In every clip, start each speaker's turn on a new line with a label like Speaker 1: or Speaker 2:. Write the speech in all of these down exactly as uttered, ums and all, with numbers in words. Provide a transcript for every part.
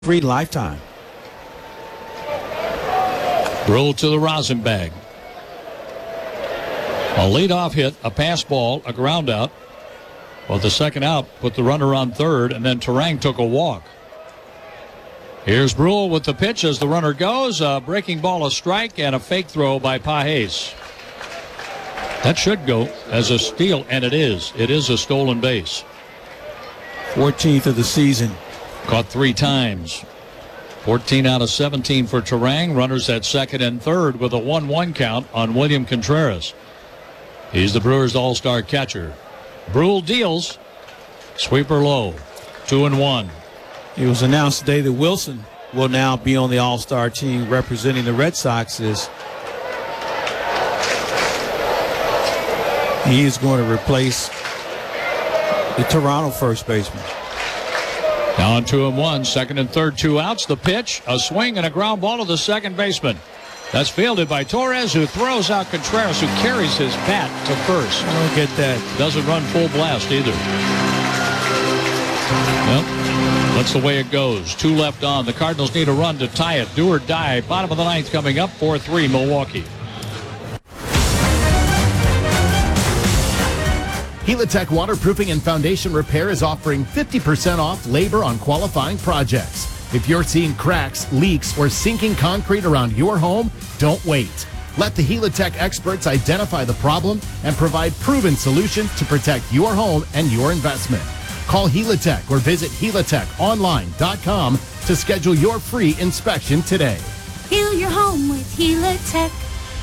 Speaker 1: Free lifetime.
Speaker 2: Roll to the rosin bag. A leadoff hit, a pass ball, a ground out. Well, the second out put the runner on third, and then Turang took a walk. Here's Brule with the pitch as the runner goes. A breaking ball, a strike, and a fake throw by Pages. That should go as a steal, and it is. It is a stolen base.
Speaker 1: fourteenth of the season.
Speaker 2: Caught three times. fourteen out of seventeen for Turang. Runners at second and third with a one one count on William Contreras. He's the Brewers' all-star catcher. Brule deals. Sweeper low. Two and one.
Speaker 1: It was announced today that Wilson will now be on the all-star team representing the Red Sox. As he is going to replace the Toronto first baseman.
Speaker 2: Now on two and one, second and third, two outs. The pitch, a swing and a ground ball to the second baseman. That's fielded by Torres, who throws out Contreras, who carries his bat to first.
Speaker 1: I don't get that.
Speaker 2: Doesn't run full blast either. Well, that's the way it goes. Two left on. The Cardinals need a run to tie it. Do or die. Bottom of the ninth coming up. four three Milwaukee.
Speaker 3: Helitech Waterproofing and Foundation Repair is offering fifty percent off labor on qualifying projects. If you're seeing cracks, leaks, or sinking concrete around your home, don't wait. Let the Helitech experts identify the problem and provide proven solutions to protect your home and your investment. Call Helitech or visit helitech online dot com to schedule your free inspection today.
Speaker 4: Heal your home with Helitech.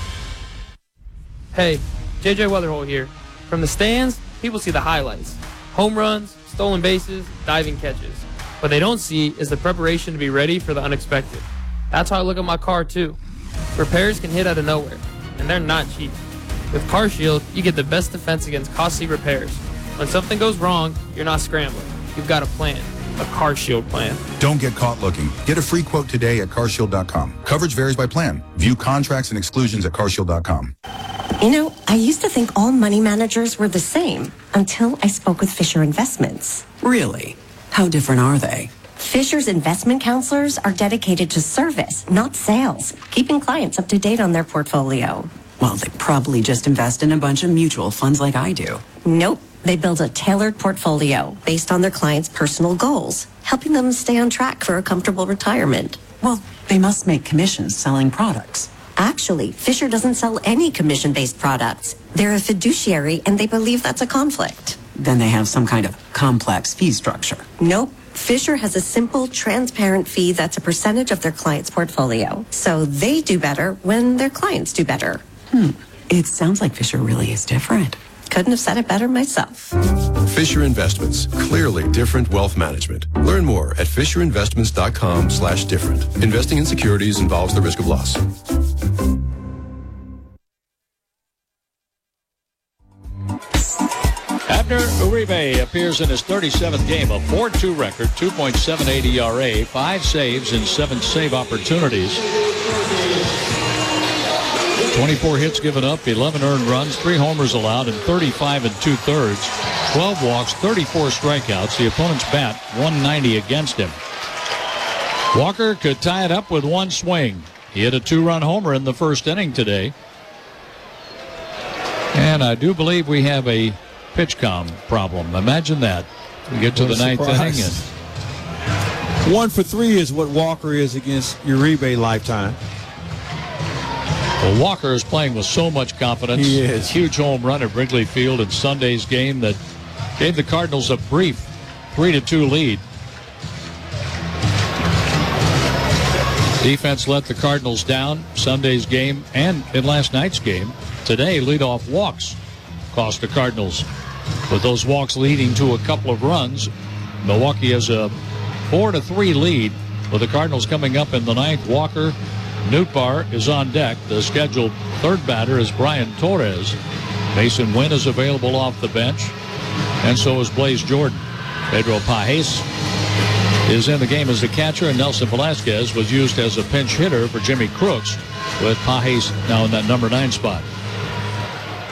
Speaker 5: Hey, J J Weatherhole here. From the stands, people see the highlights. Home runs, stolen bases, diving catches. What they don't see is the preparation to be ready for the unexpected. That's how I look at my car, too. Repairs can hit out of nowhere, and they're not cheap. With CarShield, you get the best defense against costly repairs. When something goes wrong, you're not scrambling. You've got a plan. A CarShield plan.
Speaker 6: Don't get caught looking. Get a free quote today at car shield dot com. Coverage varies by plan. View contracts and exclusions at car shield dot com.
Speaker 7: You know, I used to think all money managers were the same until I spoke with Fisher Investments.
Speaker 8: Really? How different are they?
Speaker 7: Fisher's investment counselors are dedicated to service, not sales, keeping clients up to date on their portfolio.
Speaker 8: Well, they probably just invest in a bunch of mutual funds like I do.
Speaker 7: Nope. They build a tailored portfolio based on their clients' personal goals, helping them stay on track for a comfortable retirement.
Speaker 8: Well, they must make commissions selling products.
Speaker 7: Actually, Fisher doesn't sell any commission-based products. They're a fiduciary, and they believe that's a conflict.
Speaker 8: Then they have some kind of complex fee structure.
Speaker 7: Nope. Fisher has a simple, transparent fee that's a percentage of their client's portfolio. So they do better when their clients do better.
Speaker 8: Hmm. It sounds like Fisher really is different.
Speaker 7: Couldn't have said it better myself.
Speaker 9: Fisher Investments. Clearly different wealth management. Learn more at fisher investments dot com slash different. Investing in securities involves the risk of loss.
Speaker 2: Abner Uribe appears in his thirty-seventh game, a four two record, two point seven eight E R A, five saves in seven save opportunities. twenty-four hits given up, eleven earned runs, three homers allowed, and thirty-five and two-thirds. twelve walks, thirty-four strikeouts. The opponent's bat, one ninety against him. Walker could tie it up with one swing. He hit a two-run homer in the first inning today. And I do believe we have a pitch com problem. Imagine that. We get to
Speaker 1: what
Speaker 2: the ninth
Speaker 1: surprise.
Speaker 2: inning. And
Speaker 1: One for three is what Walker is against Uribe lifetime.
Speaker 2: Well, Walker is playing with so much confidence.
Speaker 1: He is.
Speaker 2: Huge home run at Wrigley Field in Sunday's game that gave the Cardinals a brief three to two lead. Defense let the Cardinals down Sunday's game and in last night's game. Today, leadoff walks cost the Cardinals. With those walks leading to a couple of runs, Milwaukee has a four to three lead. With the Cardinals coming up in the ninth, Walker, Nootbaar is on deck. The scheduled third batter is Brian Torres. Mason Wynn is available off the bench, and so is Blaze Jordan. Pedro Pages is in the game as the catcher, and Nelson Velasquez was used as a pinch hitter for Jimmy Crooks, with Pages now in that number nine spot.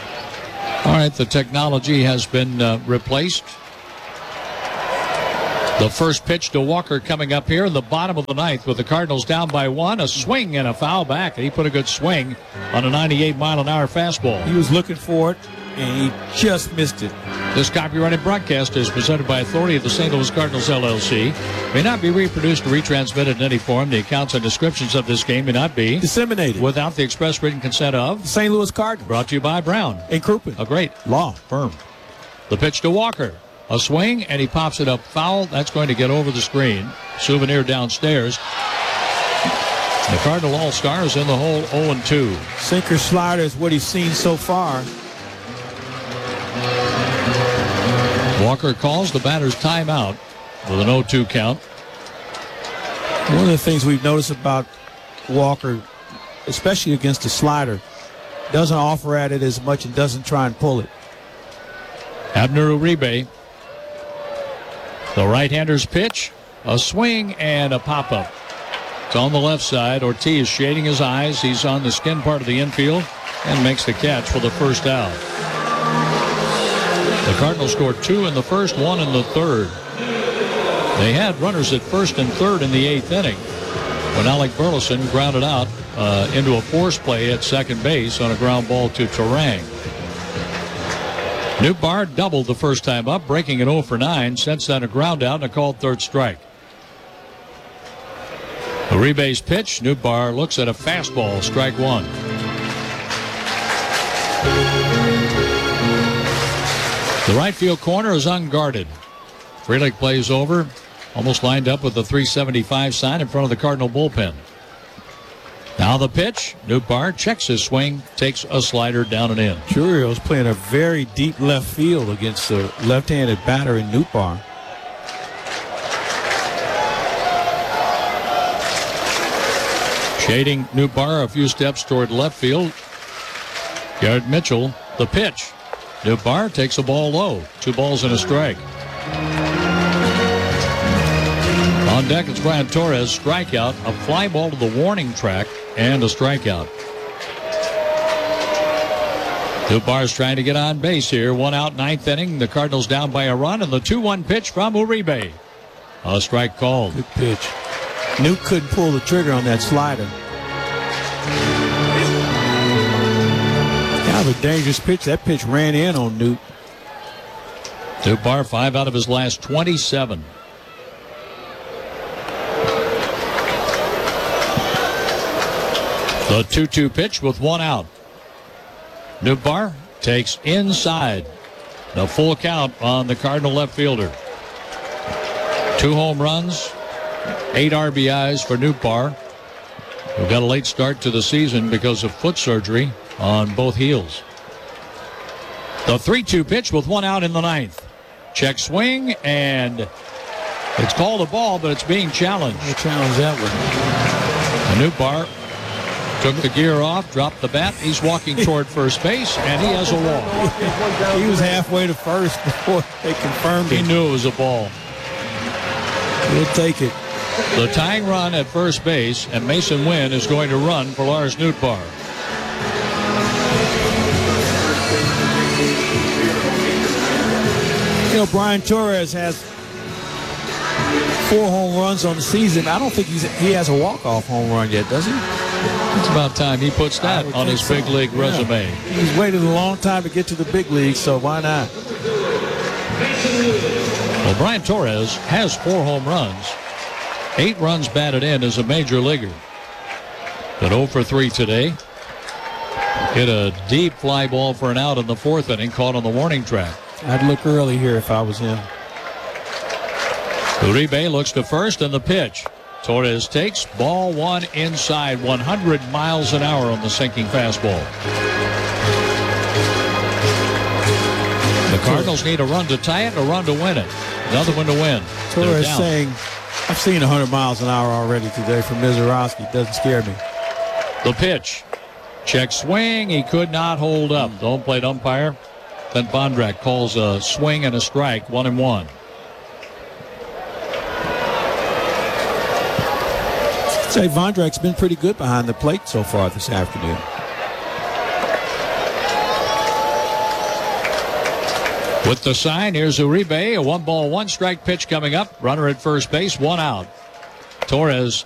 Speaker 2: All right, the technology has been uh, replaced. The first pitch to Walker coming up here in the bottom of the ninth with the Cardinals down by one. A swing and a foul back. He put a good swing on a ninety-eight mile an hour fastball.
Speaker 1: He was looking for it, and he just missed it.
Speaker 2: This copyrighted broadcast is presented by authority of the Saint Louis Cardinals, L L C. May not be reproduced or retransmitted in any form. The accounts and descriptions of this game may not be
Speaker 1: disseminated
Speaker 2: without the express written consent of
Speaker 1: the Saint Louis Cardinals.
Speaker 2: Brought to you by Brown
Speaker 1: and Crouppen,
Speaker 2: a great
Speaker 1: law
Speaker 2: firm. The pitch to Walker. A swing, and he pops it up foul. That's going to get over the screen. Souvenir downstairs. The Cardinal All-Star is in the hole oh and two.
Speaker 1: Sinker slider is what he's seen so far.
Speaker 2: Walker calls the batter's timeout with an oh two count.
Speaker 1: One of the things we've noticed about Walker, especially against the slider, doesn't offer at it as much and doesn't try and pull it.
Speaker 2: Abner Uribe. The right-hander's pitch, a swing, and a pop-up. It's on the left side. Ortiz shading his eyes. He's on the skin part of the infield and makes the catch for the first out. The Cardinals scored two in the first, one in the third. They had runners at first and third in the eighth inning when Alec Burleson grounded out uh, into a force play at second base on a ground ball to Turang. Nootbaar doubled the first time up, breaking an oh for nine. Since then, a ground out and a called third strike. Uribe's pitch. Nootbaar looks at a fastball. Strike one. The right field corner is unguarded. Frelick plays over, almost lined up with the three seventy-five sign in front of the Cardinal bullpen. Now the pitch. Nootbaar checks his swing, takes a slider down and in.
Speaker 1: Churrio's playing a very deep left field against the left-handed batter in Nootbaar.
Speaker 2: Shading Nootbaar a few steps toward left field. Garrett Mitchell, the pitch. Nootbaar takes a ball low. Two balls and a strike. On deck, it's Brian Torres, strikeout, a fly ball to the warning track, and a strikeout. Nootbaar's trying to get on base here. One out, ninth inning. The Cardinals down by a run, and the two one pitch from Uribe. A strike called.
Speaker 1: Good pitch. Newt couldn't pull the trigger on that slider. Kind of a dangerous pitch. That pitch ran in on Newt.
Speaker 2: Nootbaar, five out of his last twenty-seven. The two two pitch with one out. Nootbaar takes inside. The full count on the Cardinal left fielder. Two home runs, eight R B Is for Nootbaar, who got a late start to the season because of foot surgery on both heels. The three two pitch with one out in the ninth. Check swing, and it's called a ball, but it's being challenged.
Speaker 1: We'll challenge that one.
Speaker 2: And Nootbaar took the gear off, dropped the bat. He's walking toward first base, and he has a walk.
Speaker 1: He was halfway to first before they confirmed it.
Speaker 2: He knew it was a ball.
Speaker 1: We'll take it.
Speaker 2: The tying run at first base, and Mason Wynn is going to run for Lars Nootbaar.
Speaker 1: You know, Brian Torres has four home runs on the season. I don't think he's he has a walk-off home run yet, does he?
Speaker 2: It's about time he puts that on his big league
Speaker 1: yeah.
Speaker 2: resume.
Speaker 1: He's waited a long time to get to the big league, so why not?
Speaker 2: Well, Brian Torres has four home runs. Eight runs batted in as a major leaguer. But oh for three today. Hit a deep fly ball for an out in the fourth inning, caught on the warning track.
Speaker 1: I'd look early here if I was him.
Speaker 2: Uribe looks to first, and the pitch. Torres takes ball one inside, one hundred miles an hour on the sinking fastball. The Cardinals need a run to tie it, a run to win it. Another one to win.
Speaker 1: Torres saying, I've seen one hundred miles an hour already today from Mizorowski. It doesn't scare me.
Speaker 2: The pitch. Check swing. He could not hold up. The home plate umpire, Clint Bondrak, calls a swing and a strike, one and one.
Speaker 1: I'd say Vondrak's been pretty good behind the plate so far this afternoon.
Speaker 2: With the sign, here's Uribe. A one ball, one strike pitch coming up. Runner at first base, one out. Torres